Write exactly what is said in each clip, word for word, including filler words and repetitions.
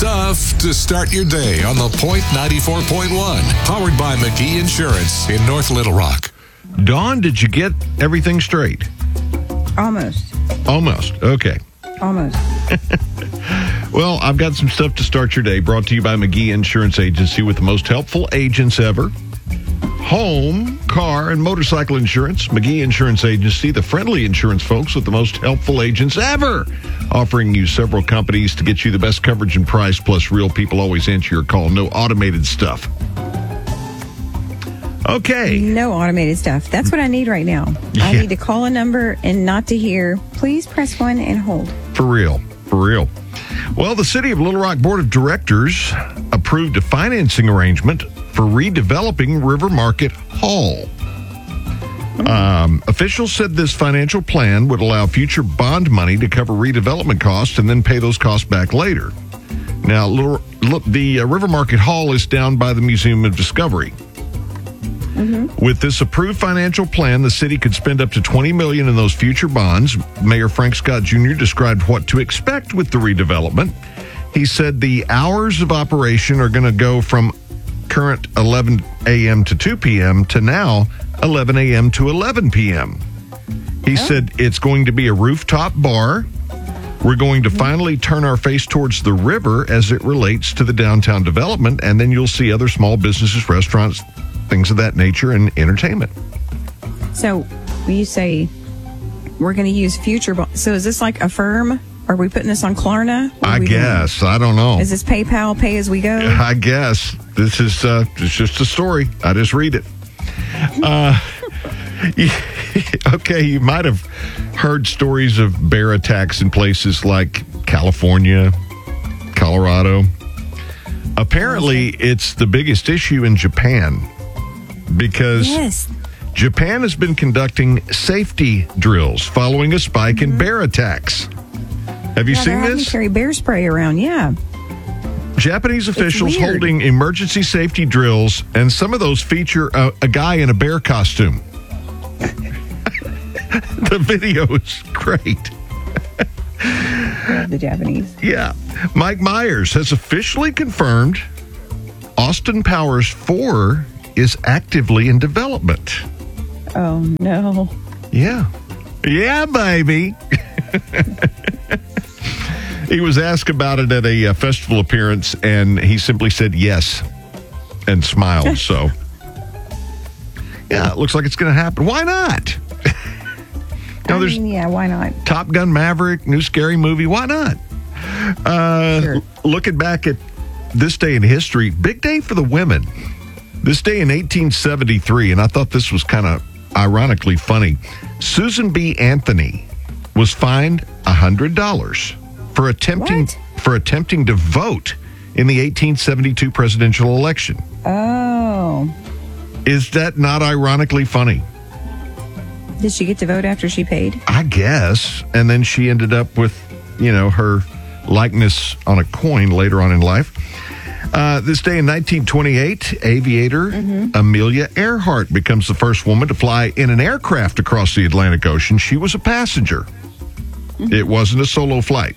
stuff to start your day on the Point ninety-four point one. Powered by McGee Insurance in North Little Rock. Dawn, did you get everything straight? Almost. Almost. Okay. Almost. Well, I've got some stuff to start your day, brought to you by McGee Insurance Agency with the most helpful agents ever. Home, car, and motorcycle insurance. McGee Insurance Agency, the friendly insurance folks with the most helpful agents ever. Offering you several companies to get you the best coverage and price, plus real people always answer your call. No automated stuff. Okay. No automated stuff. That's what I need right now. Yeah. I need to call a number and not to hear, please press one and hold. For real. For real. Well, the City of Little Rock Board of Directors approved a financing arrangement for redeveloping River Market Hall. Um, officials said this financial plan would allow future bond money to cover redevelopment costs and then pay those costs back later. Now, look, the uh, River Market Hall is down by the Museum of Discovery. Mm-hmm. With this approved financial plan, the city could spend up to twenty million dollars in those future bonds. Mayor Frank Scott Junior described what to expect with the redevelopment. He said the hours of operation are going to go from current eleven a.m. to two p.m. to now eleven a.m. to eleven p.m. He oh. said it's going to be a rooftop bar. We're going to mm-hmm. finally turn our face towards the river as it relates to the downtown development, and then you'll see other small businesses, restaurants, things of that nature, and entertainment. So when you say we're going to use future, bo- so is this like a firm? Are we putting this on Klarna? I guess. Doing? I don't know. Is this PayPal, pay as we go? I guess. This is uh, it's just a story. I just read it. Uh, okay, you might have heard stories of bear attacks in places like California, Colorado. Apparently, it's the biggest issue in Japan because yes. Japan has been conducting safety drills following a spike mm-hmm. in bear attacks. Have you yeah, seen they're this? Carry bear spray around, yeah. Japanese officials holding emergency safety drills, and some of those feature a, a guy in a bear costume. The video is great. Love the Japanese. Yeah. Mike Myers has officially confirmed Austin Powers four is actively in development. Oh, no. Yeah. Yeah, baby. He was asked about it at a uh, festival appearance, and he simply said yes and smiled. So, yeah, it looks like it's going to happen. Why not? I mean, yeah, why not? Top Gun Maverick, new scary movie. Why not? Uh, sure. Looking back at this day in history, big day for the women. This day in eighteen seventy-three, and I thought this was kind of ironically funny. Susan B. Anthony was fined one hundred dollars for attempting what? for attempting to vote in the eighteen seventy-two presidential election. Oh. Is that not ironically funny? Did she get to vote after she paid? I guess. And then she ended up with, you know, her likeness on a coin later on in life. Uh, this day in nineteen twenty-eight, aviator mm-hmm. Amelia Earhart becomes the first woman to fly in an aircraft across the Atlantic Ocean. She was a passenger. Mm-hmm. It wasn't a solo flight.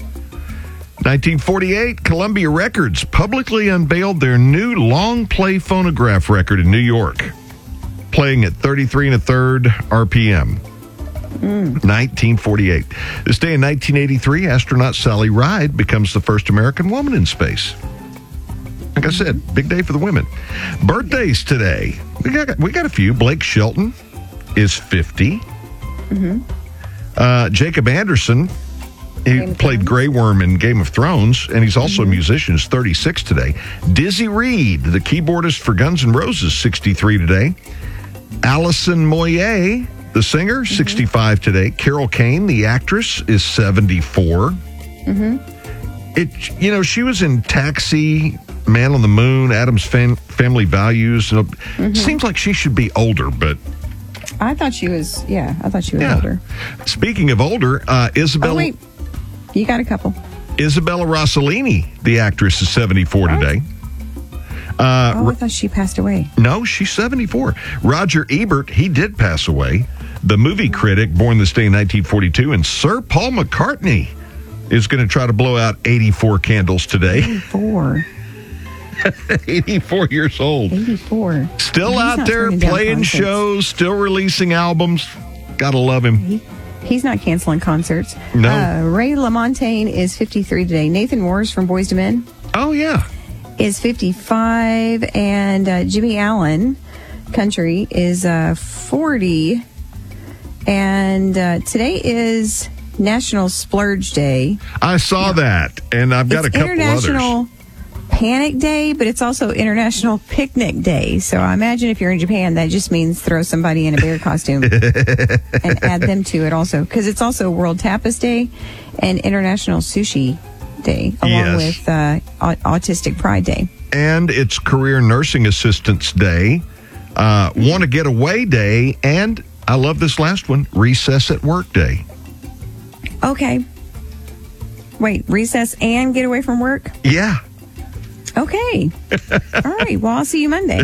nineteen forty-eight, Columbia Records publicly unveiled their new long play phonograph record in New York, playing at thirty-three and a third R P M. Mm. nineteen forty-eight. This day in nineteen eighty-three, astronaut Sally Ride becomes the first American woman in space. Like I said, big day for the women. Birthdays today. We got we got a few. Blake Shelton is fifty. Mm-hmm. Uh, Jacob Anderson, he played Grey Worm in Game of Thrones, and he's also mm-hmm. a musician, is thirty-six today. Dizzy Reed, the keyboardist for Guns N' Roses, sixty-three today. Alison Moyet, the singer, mm-hmm. sixty-five today. Carol Kane, the actress, is seventy-four. Mm-hmm. It, you know, she was in Taxi, Man on the Moon, Addams Fam- Family Values. Mm-hmm. Seems like she should be older, but I thought she was, yeah, I thought she was yeah. older. Speaking of older, uh, Isabella... Oh, wait. You got a couple. Isabella Rossellini, the actress, is seventy-four what? today. Uh, oh, I thought she passed away. No, she's seventy-four. Roger Ebert, he did pass away. The movie critic, born this day in nineteen forty-two. And Sir Paul McCartney, is going to try to blow out eighty-four candles today. Four. eighty-four years old. eighty-four. Still He's out not there turning down playing concerts. shows, still releasing albums. Gotta love him. He, he's not canceling concerts. No. Uh, Ray LaMontagne is fifty-three today. Nathan Wars from Boyz two Men Oh, yeah. is fifty-five. And uh, Jimmy Allen, country, is uh, forty. And uh, today is National Splurge Day. I saw that, and I've got It's a couple International others. Panic Day, but it's also International Picnic Day. So I imagine if you're in Japan, that just means throw somebody in a bear costume and add them to it also. Because it's also World Tapas Day and International Sushi Day, along Yes. with uh, Au- Autistic Pride Day. And it's Career Nursing Assistance Day, uh, Want to Get Away Day, and I love this last one, Recess at Work Day. Okay. Wait, recess and get away from work? Yeah. Okay. All right. Well, I'll see you Monday.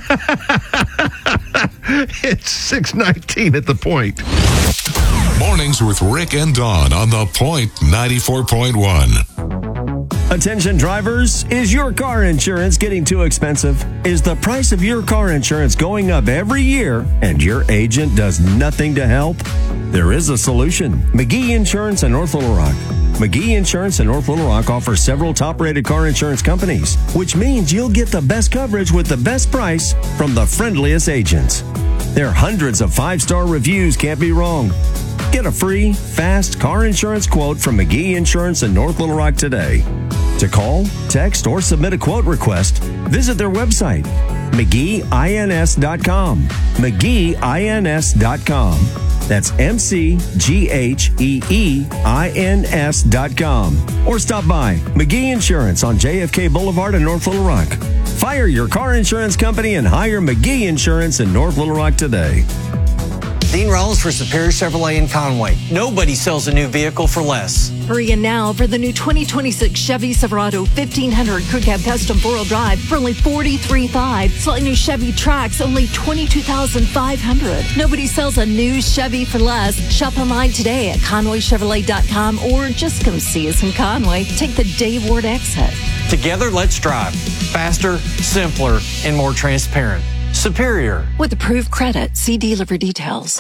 It's six nineteen at the Point. Mornings with Rick and Dawn on the Point ninety-four point one. Attention drivers, is your car insurance getting too expensive? Is the price of your car insurance going up every year and your agent does nothing to help? There is a solution. McGee Insurance in North Little Rock. McGee Insurance in North Little Rock offers several top-rated car insurance companies, which means you'll get the best coverage with the best price from the friendliest agents. Their hundreds of five-star reviews can't be wrong. Get a free, fast car insurance quote from McGee Insurance in North Little Rock today. To call, text, or submit a quote request, visit their website, McGee Ins dot com. McGee Ins dot com. That's M C G H E E I N S dot com. Or stop by McGee Insurance on J F K Boulevard in North Little Rock. Fire your car insurance company and hire McGee Insurance in North Little Rock today. Dean Rawls for Superior Chevrolet in Conway. Nobody sells a new vehicle for less. Hurry in now for the new twenty twenty-six Chevy Silverado fifteen hundred Crew Cab Custom four-wheel drive for only forty-three thousand five hundred dollars. Slightly new Chevy Trax, only twenty-two thousand five hundred dollars. Nobody sells a new Chevy for less. Shop online today at conway chevrolet dot com or just come see us in Conway. Take the Dave Ward exit. Together, let's drive. Faster, simpler, and more transparent. Superior. With approved credit, see dealer for details.